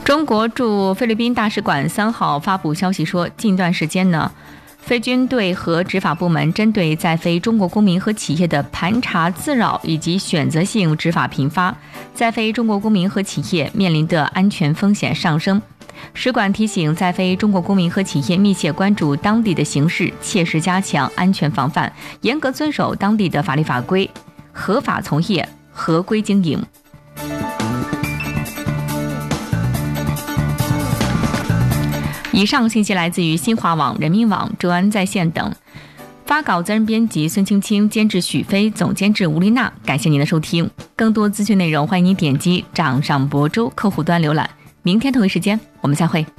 中国驻菲律宾大使馆3号发布消息说，近段时间呢，非军队和执法部门针对在非中国公民和企业的盘查自扰以及选择性执法频发，在非中国公民和企业面临的安全风险上升。使馆提醒在非中国公民和企业密切关注当地的形势，切实加强安全防范，严格遵守当地的法律法规，合法从业，合规经营。以上信息来自于新华网、人民网、浙安在线等。发稿责任编辑孙青青，监制许飞，总监制吴丽娜。感谢您的收听，更多资讯内容欢迎您点击掌上播州客户端浏览。明天同一时间我们再会。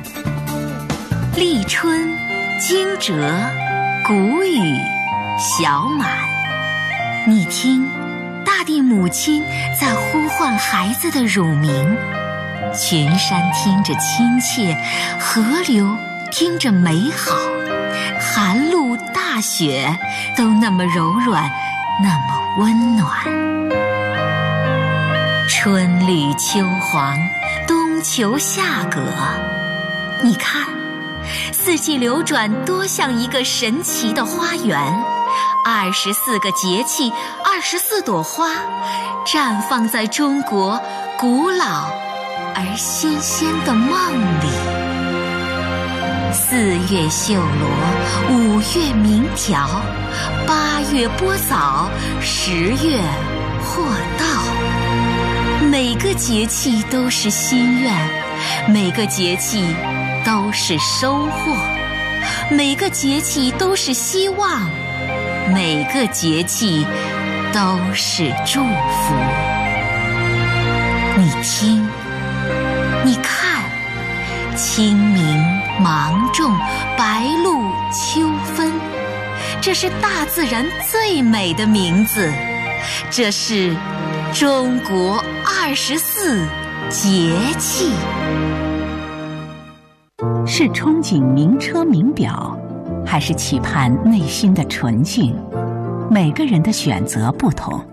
立春、惊蛰、谷雨、小满，你听，大地母亲在呼唤孩子的乳名。群山听着亲切，河流听着美好，寒露大雪都那么柔软，那么温暖。春绿秋黄，冬秋夏葛，你看，四季流转多像一个神奇的花园，24个节气，24朵花，绽放在中国古老而新鲜的梦里。4月绣罗，5月鸣条，8月播枣，10月获稻。每个节气都是心愿，每个节气都是收获，每个节气都是希望，每个节气都是祝福。你听，你看，清明、芒种、白露、秋分，这是大自然最美的名字，这是中国24节气。 是憧憬名车名表，还是期盼内心的纯净？每个人的选择不同。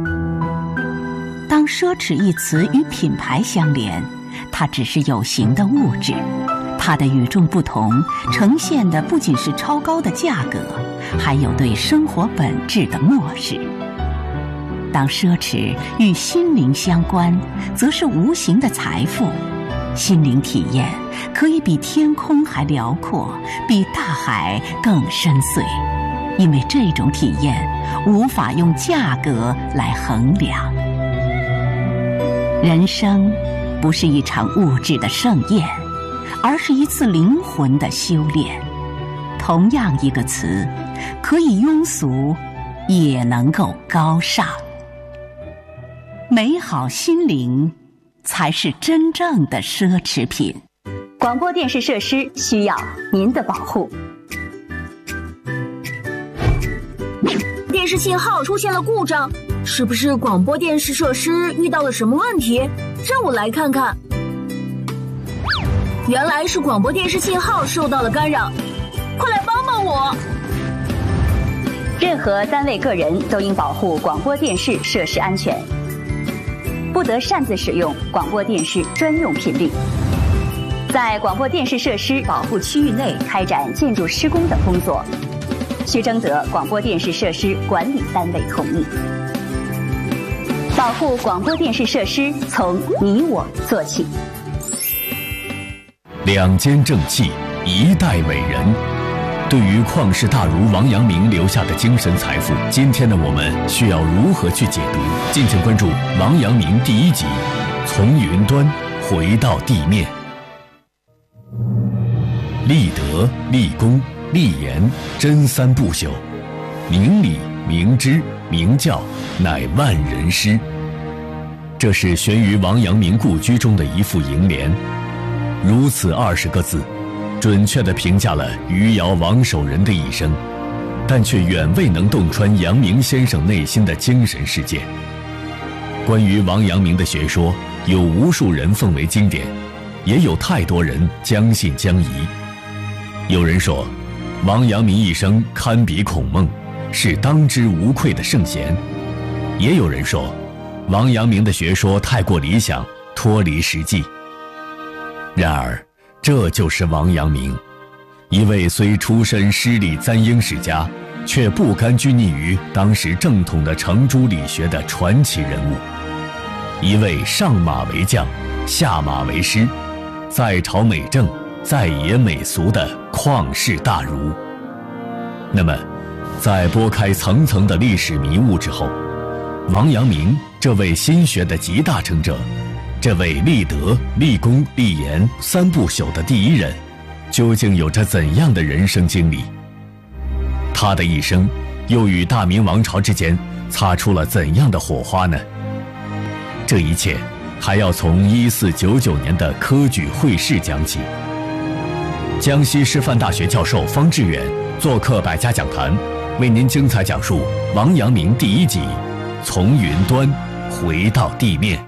当奢侈一词与品牌相连，它只是有形的物质，它的与众不同呈现的不仅是超高的价格，还有对生活本质的漠视。当奢侈与心灵相关，则是无形的财富。心灵体验可以比天空还辽阔，比大海更深邃，因为这种体验无法用价格来衡量。人生不是一场物质的盛宴，而是一次灵魂的修炼。同样一个词，可以庸俗，也能够高尚。美好心灵才是真正的奢侈品。 广播电视设施需要您的保护。 电视信号出现了故障，是不是广播电视设施遇到了什么问题？让我来看看。原来是广播电视信号受到了干扰，快来帮帮我！ 任何单位个人都应保护广播电视设施安全，不得擅自使用广播电视专用频率。在广播电视设施保护区域内开展建筑施工等工作，需征得广播电视设施管理单位同意。保护广播电视设施从你我做起。 两肩正气，一代伟人。对于旷世大儒王阳明留下的精神财富，今天的我们需要如何去解读？敬请关注王阳明第1集，从云端回到地面。立德、立功、立言，真三不朽。明理、明知、明教，乃万人师。这是悬于王阳明故居中的一副楹联，如此20个字，准确地评价了余姚王守仁的一生，但却远未能洞穿阳明先生内心的精神世界。关于王阳明的学说，有无数人奉为经典，也有太多人将信将疑。有人说，王阳明一生堪比孔孟，是当之无愧的圣贤；也有人说，王阳明的学说太过理想，脱离实际。 然而，这就是王阳明，一位虽出身诗礼簪缨世家，却不甘拘泥于当时正统的程朱理学的传奇人物，一位上马为将，下马为师，在朝美正，在野美俗的旷世大儒。那么，在拨开层层的历史迷雾之后，王阳明这位心学的集大成者，这位立德、立功、立言三不朽的第一人，究竟有着怎样的人生经历？他的一生又与大明王朝之间擦出了怎样的火花呢？这一切还要从1499年的科举会试讲起。江西师范大学教授方志远做客百家讲坛，为您精彩讲述王阳明第一集，从云端回到地面。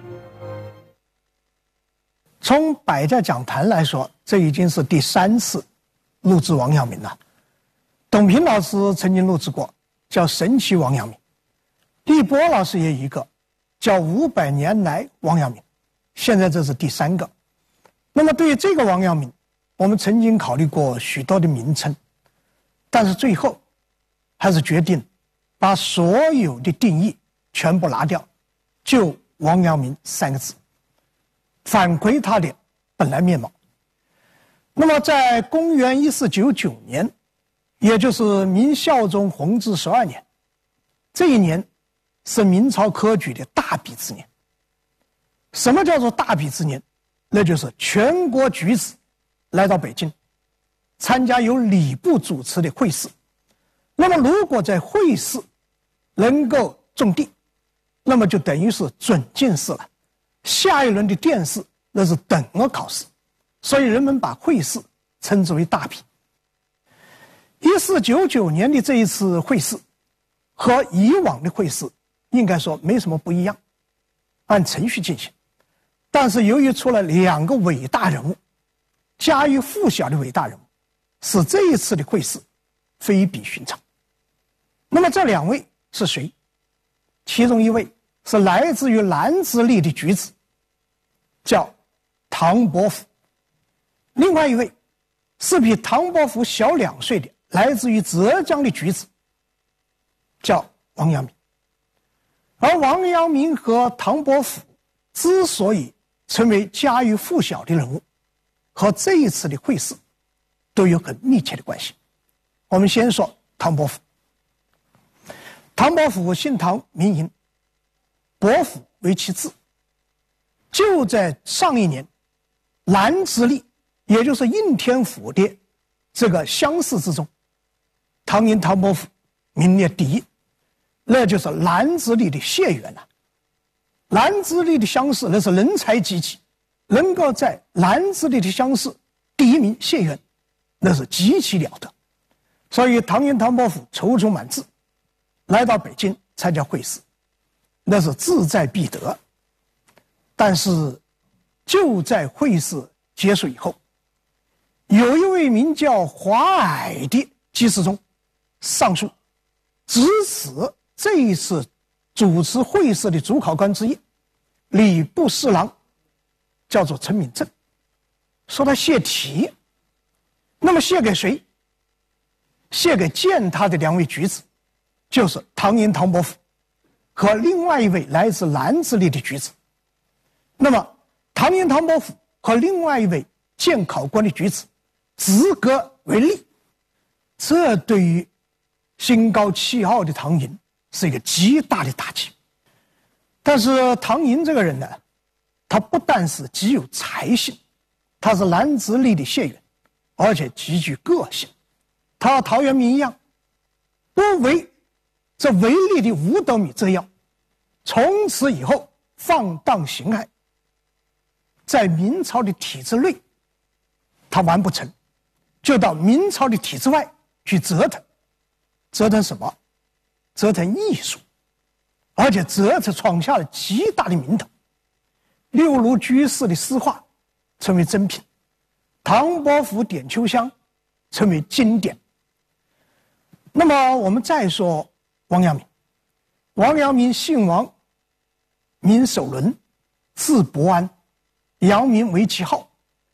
从百家讲坛来说，这已经是第3次录制王阳明了。董平老师曾经录制过，叫《神奇王阳明》；立波老师也一个，叫《500年来王阳明》。现在这是第3个。那么对于这个王阳明，我们曾经考虑过许多的名称，但是最后还是决定把所有的定义全部拿掉，就王阳明3个字，返回他的本来面貌。那么在公元1499年，也就是明孝宗弘治12年，这一年是明朝科举的大比之年。什么叫做大比之年？那就是全国举子来到北京，参加由礼部主持的会试。那么如果在会试能够中第，那么就等于是准进士了。下一轮的殿试那是等额考试，所以人们把会试称之为大比。1499年的这一次会试和以往的会试应该说没什么不一样，按程序进行。但是由于出了2个伟大人物，家喻户晓的伟大人物，使这一次的会试非比寻常。那么这2位是谁？其中一位是来自于南直隶的举子，叫唐伯虎；另外一位是比唐伯虎小2岁的，来自于浙江的举子，叫王阳明。而王阳明和唐伯虎之所以成为家喻户晓的人物，和这一次的会试都有很密切的关系。我们先说唐伯虎。唐伯虎姓唐名嬴，伯虎为其字。就在上一年，南直隶，也就是应天府的这个乡试之中，唐寅、唐伯虎名列第一，那就是南直隶的解元了。南直隶的乡试那是人才济济，能够在南直隶的乡试第一名解元，那是极其了得。所以唐寅、唐伯虎踌躇满志来到北京参加会试，那是志在必得。但是就在会试结束以后，有一位名叫华蔼的给事中上书，指使这一次主持会试的主考官之一，礼部侍郎，叫做陈敏正，说他泄题。那么泄给谁？泄给见他的2位举子，就是唐寅、唐伯虎和另外一位来自南直隶的举子。那么唐寅、唐伯虎和另外一位见考官的举子资格为例，这对于心高气傲的唐寅是一个极大的打击。但是唐寅这个人呢，他不但是极有才性，他是南直隶的解元，而且极具个性。他和陶渊明一样，不为这唯利的5斗米折腰，从此以后放荡形骸。在明朝的体制内他完不成，就到明朝的体制外去折腾。折腾什么？折腾艺术，而且折腾闯下了极大的名头。六如居士的诗画成为珍品，唐伯虎点秋香成为经典。那么我们再说王阳明。王阳明姓王，名守伦，字伯安，阳明为其号，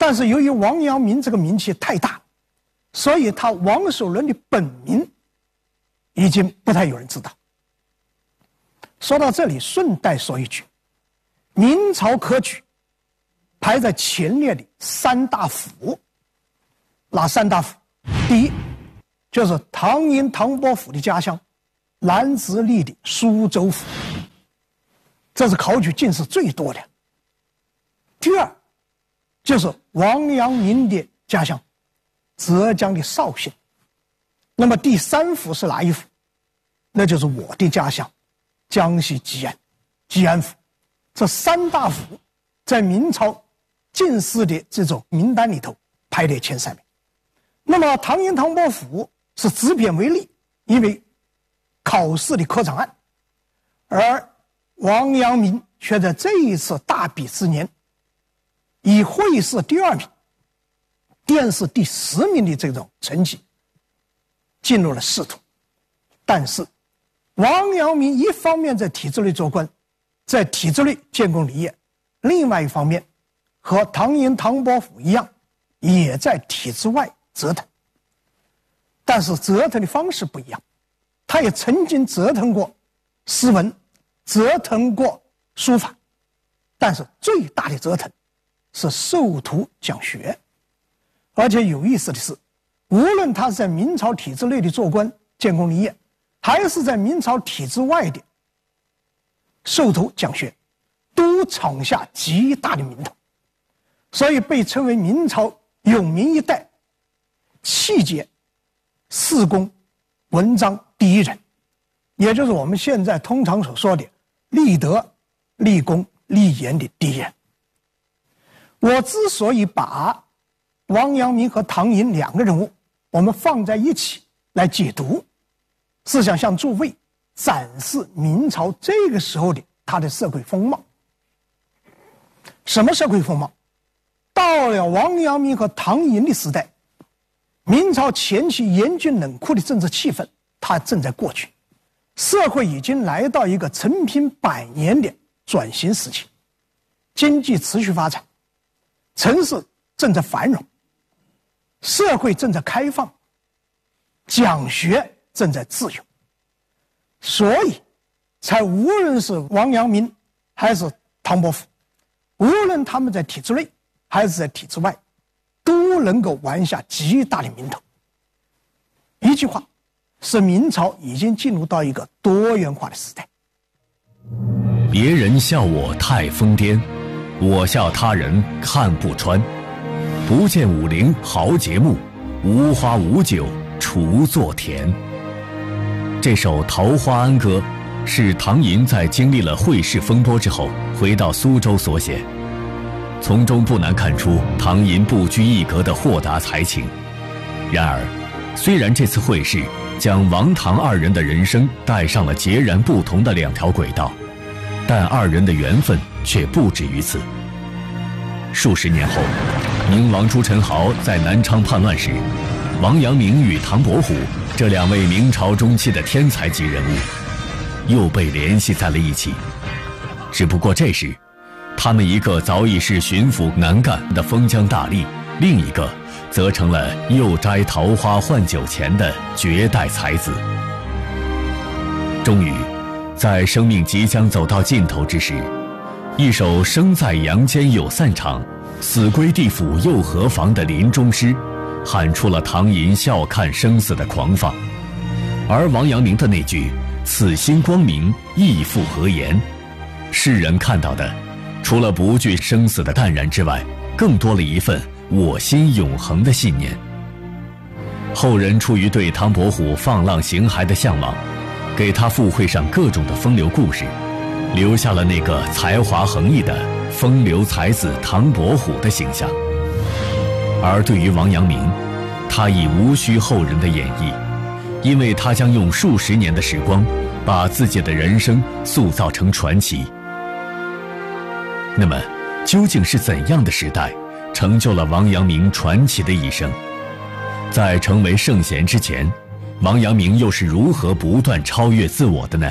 但是由于王阳明这个名气太大，所以他王守仁的本名已经不太有人知道。说到这里，顺带说一句，明朝科举排在前列的三大府，哪三大府？第一就是唐寅唐伯虎的家乡南直隶的苏州府，这是考取进士最多的。第二就是王阳明的家乡浙江的绍兴。那么第三府是哪一府？那就是我的家乡江西吉安府。这三大府在明朝进士的这种名单里头排列前3名。那么唐寅唐伯虎是只贬为吏，因为考试的科场案，而王阳明却在这一次大比之年以会试第2名、殿试第10名的这种成绩进入了仕途。但是王阳明一方面在体制内做官，在体制内建功立业，另外一方面和唐寅唐伯虎一样，也在体制外折腾。但是折腾的方式不一样，他也曾经折腾过诗文，折腾过书法，但是最大的折腾是授徒讲学。而且有意思的是，无论他是在明朝体制内的做官建功立业，还是在明朝体制外的授徒讲学，都闯下极大的名头，所以被称为明朝有名一代气节、事功、文章第一人，也就是我们现在通常所说的立德、立功、立言的第一人。我之所以把王阳明和唐寅2个人物我们放在一起来解读，是想向诸位展示明朝这个时候的他的社会风貌。什么社会风貌？到了王阳明和唐寅的时代，明朝前期严峻冷酷的政治气氛它正在过去，社会已经来到一个承平百年的转型时期，经济持续发展，城市正在繁荣，社会正在开放，讲学正在自由，所以才无论是王阳明还是唐伯虎，无论他们在体制内还是在体制外，都能够玩下极大的名头。一句话，是明朝已经进入到一个多元化的时代。 别人笑我太疯癫，我笑他人看不穿。不见50豪杰墓，无花无酒锄作田。这首《桃花庵歌》是唐寅在经历了会试风波之后回到苏州所写，从中不难看出唐寅不拘一格的豁达才情。然而，虽然这次会试将王唐2人的人生带上了截然不同的2条轨道，但2人的缘分却不止于此。数十年后，明王朱宸濠在南昌叛乱时，王阳明与唐伯虎这2位明朝中期的天才级人物又被联系在了一起。只不过这时，他们一个早已是巡抚南赣的封疆大吏，另一个则成了又摘桃花换酒钱的绝代才子。终于，在生命即将走到尽头之时，一首生在阳间有散场，死归地府又何妨的临终诗，喊出了唐寅笑看生死的狂放。而王阳明的那句此心光明，亦复何言，世人看到的除了不惧生死的淡然之外，更多了一份我心永恒的信念。后人出于对唐伯虎放浪形骸的向往，给他附会上各种的风流故事，留下了那个才华横溢的风流才子唐伯虎的形象。而对于王阳明，他已无需后人的演绎，因为他将用数十年的时光把自己的人生塑造成传奇。那么究竟是怎样的时代成就了王阳明传奇的一生？在成为圣贤之前，王阳明又是如何不断超越自我的呢？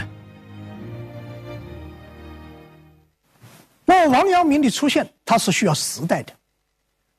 那么王阳明的出现，他是需要时代的。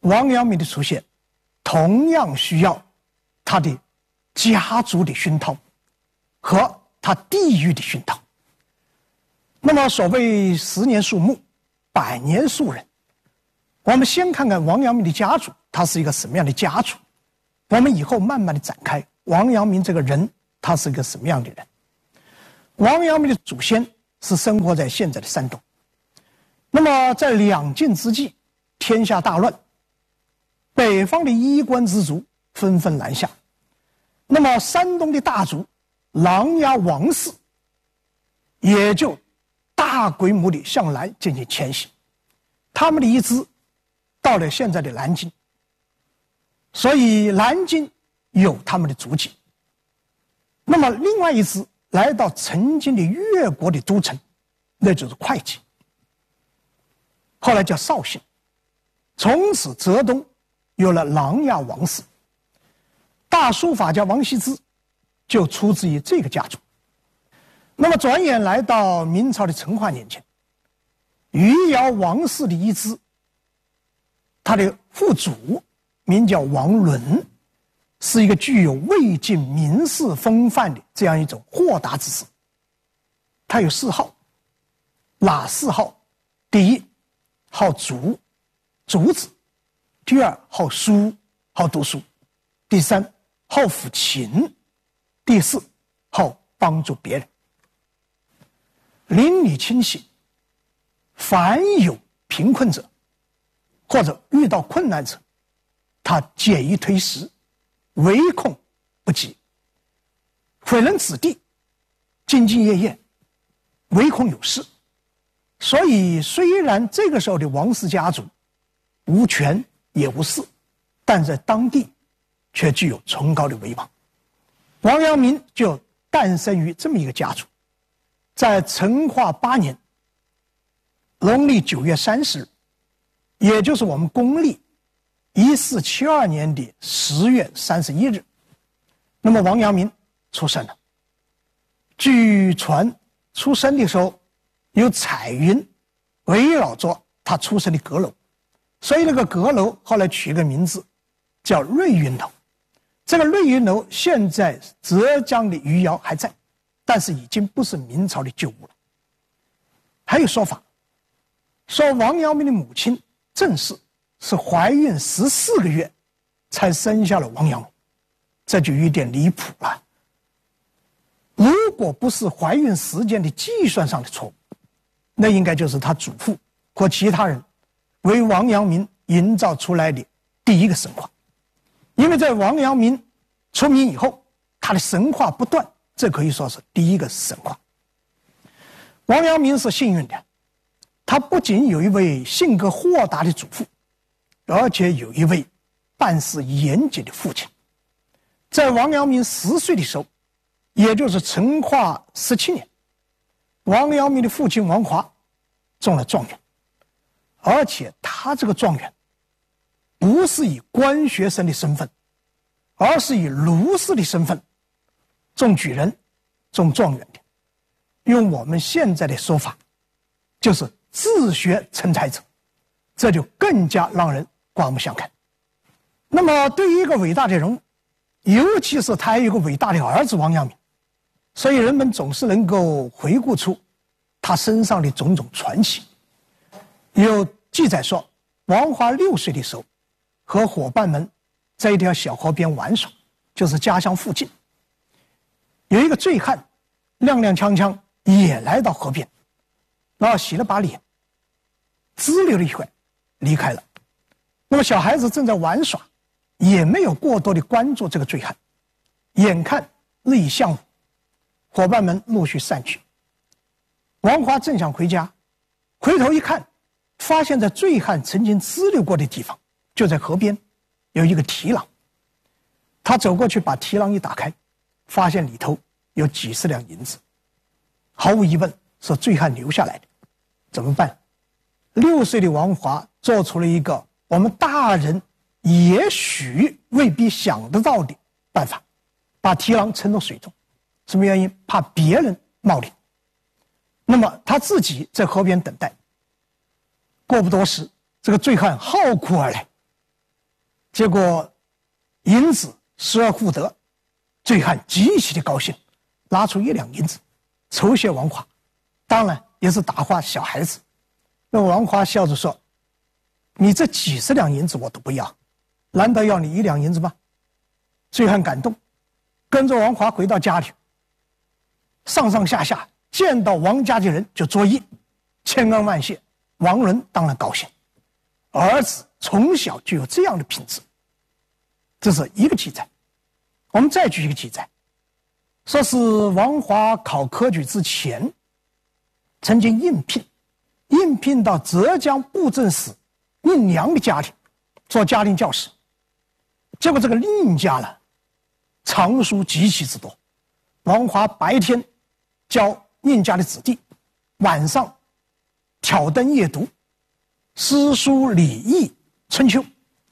王阳明的出现同样需要他的家族的熏陶和他地域的熏陶。那么所谓10年树木，100年树人，我们先看看王阳明的家族，他是一个什么样的家族，我们以后慢慢的展开王阳明这个人，他是一个什么样的人。王阳明的祖先是生活在现在的山东。那么在两晋之际，天下大乱，北方的衣冠之族纷纷南下，那么山东的大族琅琊王氏也就大规模地向南进行迁徙，他们的一支到了现在的南京，所以南京有他们的足迹。那么另外一支来到曾经的越国的都城，那就是会稽，后来叫绍兴，从此浙东有了琅琊王氏。大书法家王羲之就出自于这个家族。那么转眼来到明朝的成化年间，余姚王氏的一支，他的父祖名叫王伦，是一个具有魏晋名士风范的这样一种豁达之士。他有谥号，哪谥号？第一，好竹，竹子；第二，好书，好读书；第三，好抚琴；第四，好帮助别人。邻里亲戚，凡有贫困者或者遇到困难者，他简易推石，唯恐不及；毁人子弟，兢兢业业，唯恐有事。所以虽然这个时候的王氏家族无权也无势，但在当地却具有崇高的威望。王阳明就诞生于这么一个家族。在成化8年农历9月30日，也就是我们公历1472年的10月31日，那么王阳明出生了。据传出生的时候有彩云围绕着他出生的阁楼，所以那个阁楼后来取一个名字叫瑞云楼。这个瑞云楼现在浙江的余姚还在，但是已经不是明朝的旧物了。还有说法说王阳明的母亲郑氏是怀孕14个月才生下了王阳明，这就有点离谱了。如果不是怀孕时间的计算上的错误，那应该就是他祖父和其他人为王阳明营造出来的第一个神话。因为在王阳明出名以后，他的神话不断，这可以说是第一个神话。王阳明是幸运的，他不仅有一位性格豁达的祖父，而且有一位办事严谨的父亲。在王阳明10岁的时候，也就是成化17年，王阳明的父亲王华中了状元，而且他这个状元不是以官学生的身份，而是以儒士的身份中举人、中状元的。用我们现在的说法，就是自学成才者，这就更加让人刮目相看。那么对于一个伟大的人物，尤其是他还有一个伟大的儿子王阳明，所以人们总是能够回顾出他身上的种种传奇。有记载说，王华6岁的时候和伙伴们在一条小河边玩耍，就是家乡附近，有一个醉汉踉踉跄跄也来到河边，然后洗了把脸，支溜了一会离开了。那么小孩子正在玩耍，也没有过多的关注这个醉汉。眼看日已向午，伙伴们陆续散去，王华正想回家，回头一看，发现在醉汉曾经支溜过的地方，就在河边有一个提囊。他走过去把提囊一打开，发现里头有几十两银子，毫无疑问是醉汉留下来的。怎么办？6岁的王华做出了一个我们大人也许未必想得到的办法，把提囊沉到水中。什么原因？怕别人冒领。那么他自己在河边等待。过不多时，这个醉汉好哭而来， 结果银子失而复得，醉汉极其的高兴，拿出1两银子酬谢王华，当然也是打发小孩子。那王华笑着说：“你这几十两银子我都不要，难道要你1两银子吗？”醉汉感动，跟着王华回到家里，上上下下见到王家的人就作揖，千恩万谢。王伦当然高兴，儿子从小就有这样的品质，这是一个记载。我们再举一个记载，说是王华考科举之前，曾经应聘到浙江布政使宁良的家里做家庭教师。结果这个宁家呢，藏书极其之多。王华白天教宁家的子弟，晚上挑灯夜读诗书礼义春秋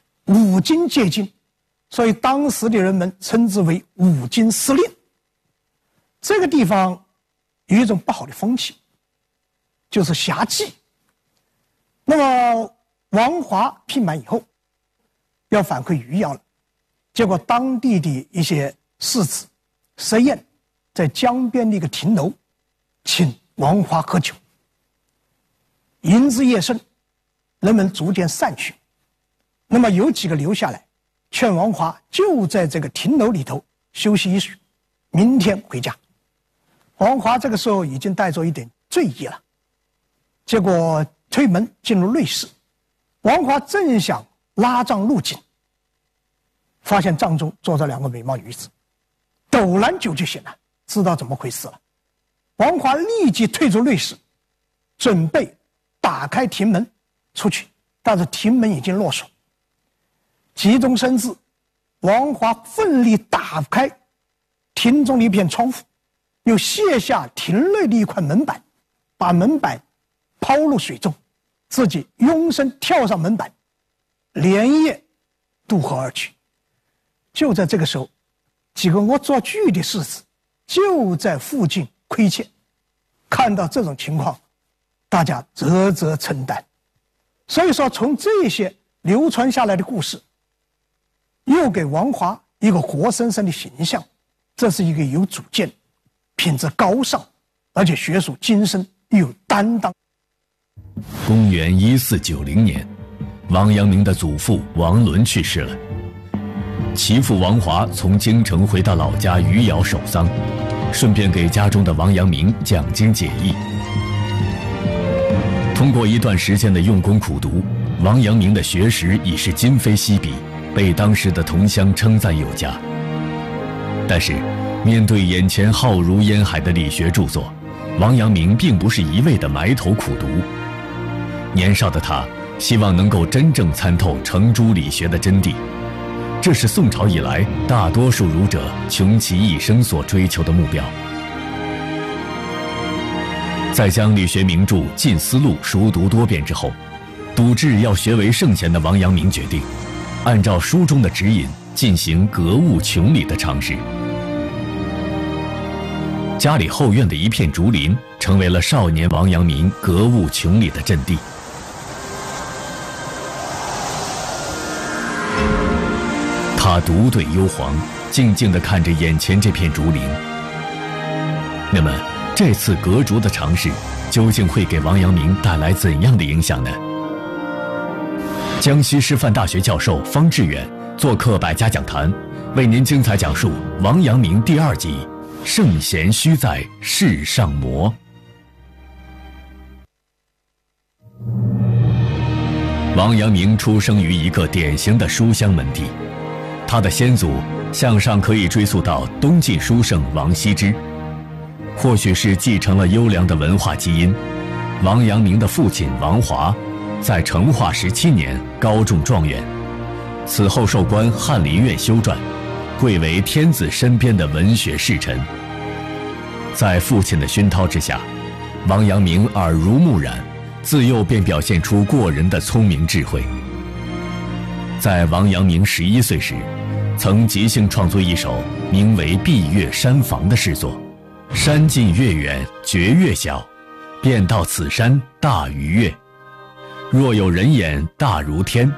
5经皆经，所以当时的人们称之为5经司令。这个地方有一种不好的风气，就是侠妓。那么王华聘满以后要返回余姚了，结果当地的一些士子设宴，在江边的一个亭楼请王华喝酒。迎之夜深，人们逐渐散去，那么有几个留下来劝王华就在这个亭楼里头休息一宿，明天回家。王华这个时候已经带着一点醉意了，结果推门进入内室，王华正想拉帐入寝，发现帐中坐着2个美貌女子，陡然酒就醒了，知道怎么回事了。王华立即退出内室，准备打开亭门出去，但是亭门已经落锁。急中生智，王华奋力打开亭中的一片窗户，又卸下亭内的一块门板，把门板抛入水中，自己拥身跳上门板，连夜渡河而去。就在这个时候，几个恶作剧的士子就在附近窥窃，看到这种情况，大家啧啧称叹。所以说，从这些流传下来的故事，又给王华一个活生生的形象，这是一个有主见、品质高尚，而且学术精深又有担当。 公元1490年，王阳明的祖父王伦去世了，其父王华从京城回到老家余姚守丧，顺便给家中的王阳明讲经解义。通过一段时间的用功苦读，王阳明的学识已是今非昔比，被当时的同乡称赞有加。但是面对眼前浩如烟海的理学著作，王阳明并不是一味的埋头苦读。年少的他希望能够真正参透程朱理学的真谛，这是宋朝以来大多数儒者穷其一生所追求的目标。在将理学名著《近思录》熟读多遍之后，笃志要学为圣贤的王阳明决定按照书中的指引进行格物穷理的尝试。家里后院的一片竹林成为了少年王阳明格物穷理的阵地。他独对幽篁，静静地看着眼前这片竹林。那么这次革竹的尝试究竟会给王阳明带来怎样的影响呢？江西师范大学教授方志远做客百家讲坛，为您精彩讲述王阳明第2集：圣贤须在世上磨。王阳明出生于一个典型的书香门第，他的先祖向上可以追溯到东晋书圣王羲之。或许是继承了优良的文化基因，王阳明的父亲王华在成化17年高中状元，此后授官翰林院修撰，贵为天子身边的文学侍臣。在父亲的熏陶之下，王阳明耳濡目染，自幼便表现出过人的聪明智慧。在王阳明11岁时，曾即兴创作一首名为《闭月山房》的诗作：山近月远觉月小，便到此山大于月。若有人眼大如天，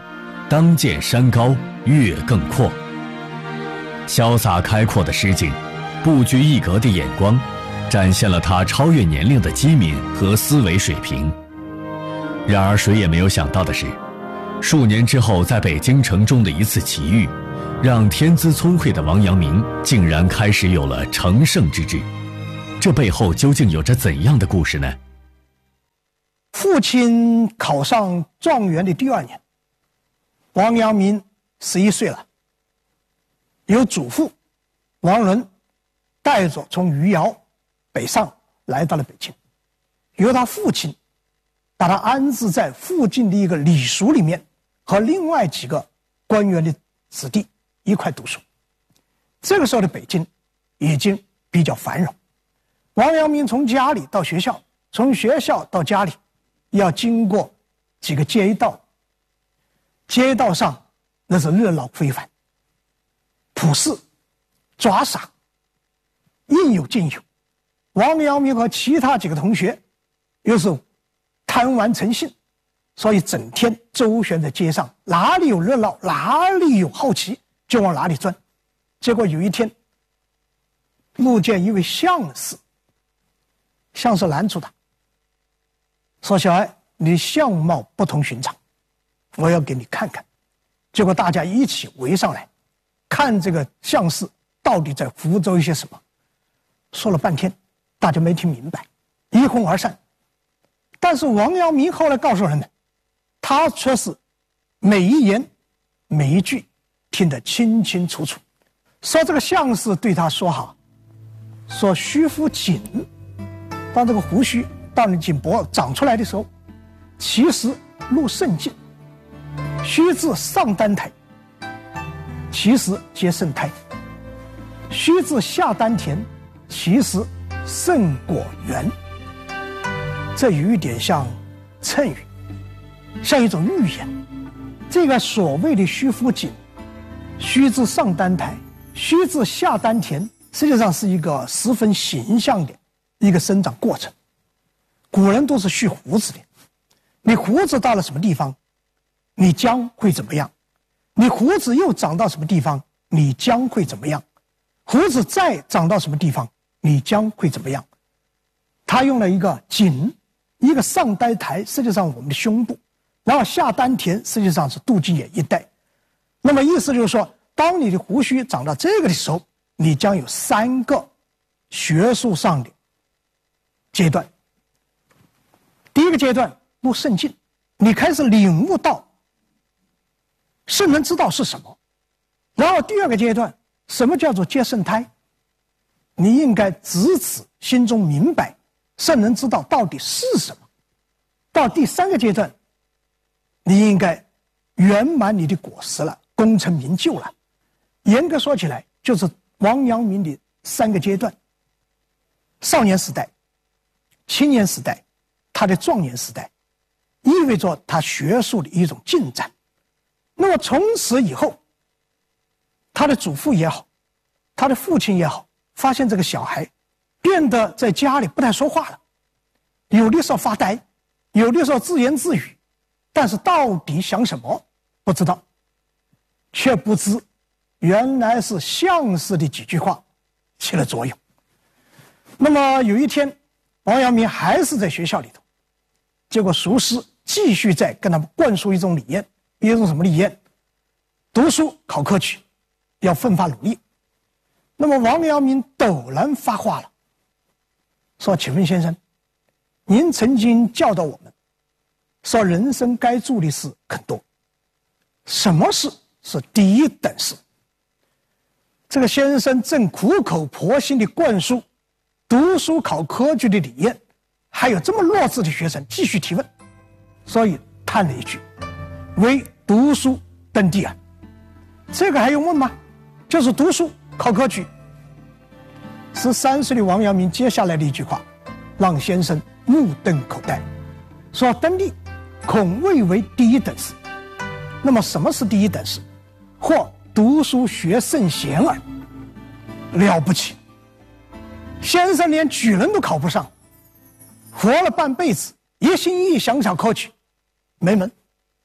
当见山高月更阔。潇洒开阔的诗境，不拘一格的眼光，展现了他超越年龄的机敏和思维水平。然而谁也没有想到的是，数年之后在北京城中的一次奇遇，让天资聪慧的王阳明竟然开始有了成圣之志。这背后究竟有着怎样的故事呢？ 父亲考上状元的第2年，王阳明11岁了，由祖父王伦带着从余姚北上来到了北京，由他父亲把他安置在附近的一个礼塾里面，和另外几个官员的子弟一块读书。这个时候的北京已经比较繁荣，王阳明从家里到学校，从学校到家里要经过几个街道，街道上那是热闹非凡，普世抓傻应有尽有。王阳明和其他几个同学又是贪玩成性，所以整天周旋在街上，哪里有热闹，哪里有好奇，就往哪里钻。结果有一天路见一位相士，相士拦住他，说：“小孩，你相貌不同寻常，我要给你看看。”结果大家一起围上来，看这个相士到底在福州一些什么。说了半天，大家没听明白，一哄而散。但是王阳明后来告诉人们，他却是每一言每一句听得清清楚楚。说这个相士对他说：“哈，说须夫颈，当这个胡须到你颈脖长出来的时候，其实入肾境；须至上丹台，其实皆肾胎；须至下丹田，其实肾果圆。”这有一点像谶语，像一种预言。这个所谓的须夫颈，须至上丹台，须至下丹田，实际上是一个十分形象的一个生长过程。古人都是蓄胡子的，你胡子到了什么地方，你将会怎么样？你胡子又长到什么地方，你将会怎么样？胡子再长到什么地方，你将会怎么样？他用了一个颈，一个上丹台，实际上我们的胸部，然后下丹田，实际上是肚脐眼一带。那么意思就是说，当你的胡须长到这个的时候，你将有3个学术上的阶段。第一个阶段入肾境，你开始领悟到圣人之道是什么。然后第2个阶段，什么叫做接肾胎，你应该直指心中明白圣人之道到底是什么。到第3个阶段，你应该圆满你的果实了，功成名就了。严格说起来，就是王阳明的3个阶段：少年时代、青年时代、他的壮年时代，意味着他学术的一种进展。那么从此以后，他的祖父也好，他的父亲也好，发现这个小孩变得在家里不太说话了，有的时候发呆，有的时候自言自语，但是到底想什么不知道，却不知原来是相士的几句话起了作用。那么有一天，王阳明还是在学校里头，结果塾师继续在跟他们灌输一种理念，一种什么理念？读书考科举，要奋发努力。那么王阳明陡然发话了，说：“请问先生，您曾经教导我们，说人生该做的事很多，什么事是第一等事？”这个先生正苦口婆心地灌输读书考科举的理念，还有这么弱智的学生继续提问，所以叹了一句：“唯读书登第耳。”这个还用问吗？就是读书考科举。13岁的王阳明接下来的一句话，让先生目瞪口呆，说：“登第，恐未为第一等事。”那么什么是第一等事？或读书学圣贤耳。了不起，先生连举人都考不上，活了半辈子，一心一意想考科举，没门。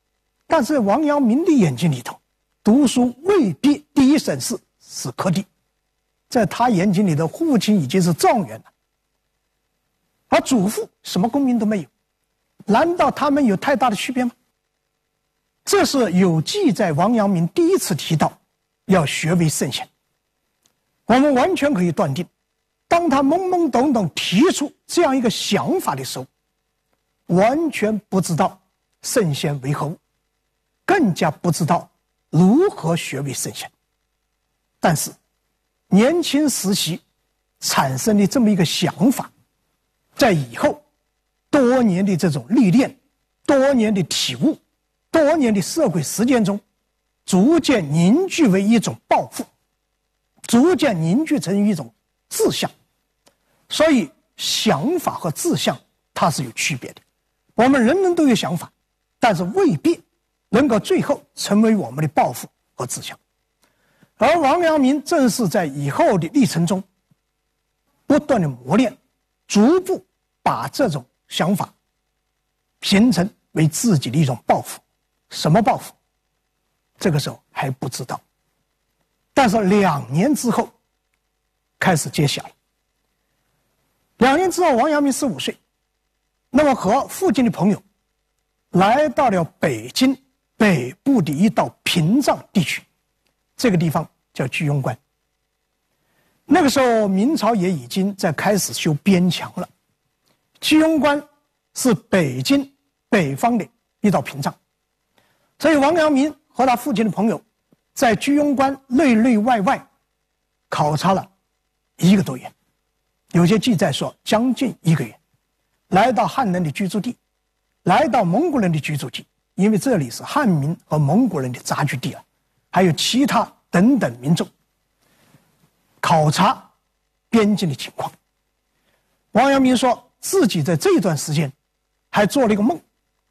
但是王阳明的眼睛里头，读书未必第一审视是科第，在他眼睛里的父亲已经是状元了，而祖父什么功名都没有，难道他们有太大的区别吗？这是有记载王阳明第一次提到要学为圣贤。我们完全可以断定，当他懵懵懂懂提出这样一个想法的时候，完全不知道圣贤为何物，更加不知道如何学为圣贤。但是年轻时期产生的这么一个想法，在以后多年的这种历练，多年的体悟，多年的社会实践中，逐渐凝聚为一种抱负，逐渐凝聚成一种志向。所以想法和志向它是有区别的，我们人人都有想法，但是未必能够最后成为我们的抱负和志向。而王阳明正是在以后的历程中不断的磨练，逐步把这种想法形成为自己的一种抱负。什么抱负？这个时候还不知道，但是2年之后开始揭晓了。2年之后，王阳明15岁，那么和父亲的朋友来到了北京北部的一道屏障地区，这个地方叫居庸关。那个时候明朝也已经在开始修边墙了。居庸关是北京北方的一道屏障，所以王阳明和他父亲的朋友在居庸关内内外外考察了1个多月，有些记载说将近1个月，来到汉人的居住地，来到蒙古人的居住地，因为这里是汉民和蒙古人的杂居地啊，还有其他等等民众，考察边境的情况。王阳明说自己在这段时间还做了一个梦。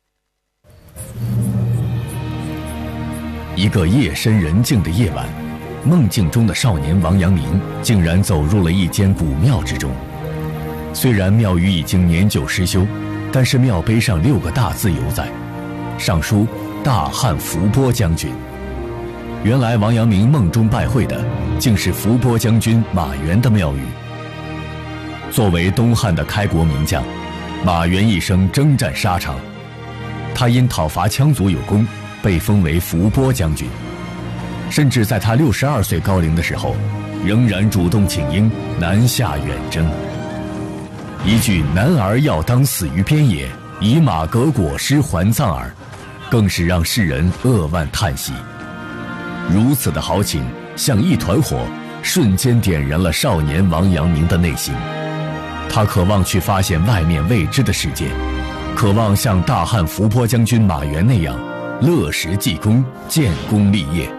一个夜深人静的夜晚，梦境中的少年王阳明竟然走入了一间古庙之中。虽然庙宇已经年久失修，但是庙碑上6个大字犹在，上书大汉伏波将军。原来王阳明梦中拜会的竟是伏波将军马援的庙宇。作为东汉的开国名将，马援一生征战沙场，他因讨伐羌族有功，被封为伏波将军。甚至在他62岁高龄的时候，仍然主动请缨南下远征。一句男儿要当死于边野，以马革裹尸还葬耳，更是让世人扼腕叹息。如此的豪情，像一团火，瞬间点燃了少年王阳明的内心。他渴望去发现外面未知的世界，渴望像大汉伏波将军马援那样乐时济功，建功立业。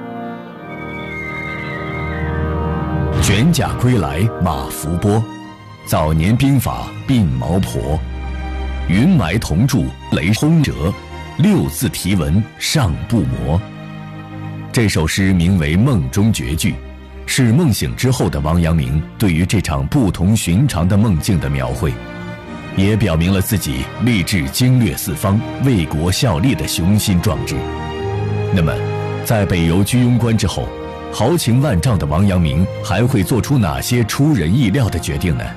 卷甲归来马伏波，早年兵法鬓毛婆。云霾同住雷轰折，6字题文上不磨。这首诗名为《梦中绝句》，是梦醒之后的王阳明对于这场不同寻常的梦境的描绘，也表明了自己立志经略四方、为国效力的雄心壮志。那么，在北游居庸关之后，豪情万丈的王阳明还会做出哪些出人意料的决定呢？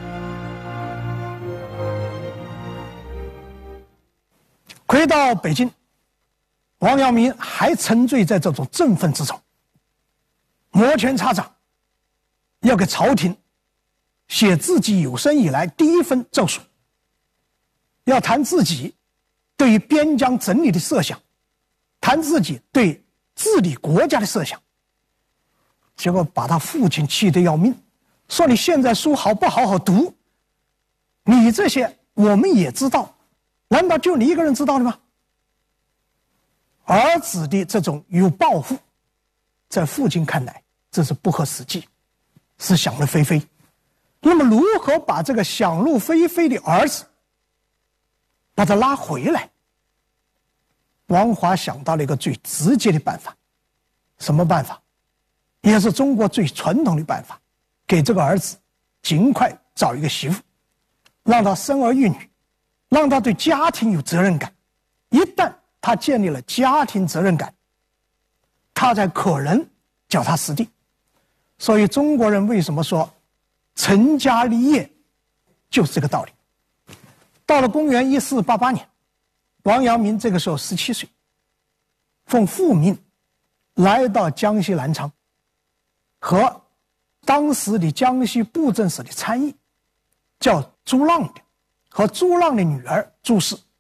回到北京，王阳明还沉醉在这种振奋之中，摩拳擦掌，要给朝廷写自己有生以来第1份奏书，要谈自己对于边疆整理的设想，谈自己对治理国家的设想。结果把他父亲气得要命，说你现在书好不好好读，你这些我们也知道，难道就你一个人知道的吗？儿子的这种有抱负，在父亲看来这是不合实际，是想入非非。那么如何把这个想入非非的儿子把他拉回来？王华想到了一个最直接的办法。什么办法？也是中国最传统的办法，给这个儿子尽快找一个媳妇，让他生儿育女，让他对家庭有责任感。一旦他建立了家庭责任感，他才可能脚踏实地。所以中国人为什么说成家立业，就是这个道理。到了公元1488年，王阳明这个时候17岁，奉父命来到江西南昌，和当时的江西布政使的参议叫朱浪的和朱浪的女儿朱氏